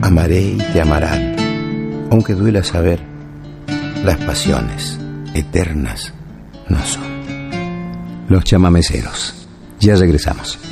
Amaré y te amarán, aunque duela saber, las pasiones eternas no son. Los chamameceros. Ya regresamos.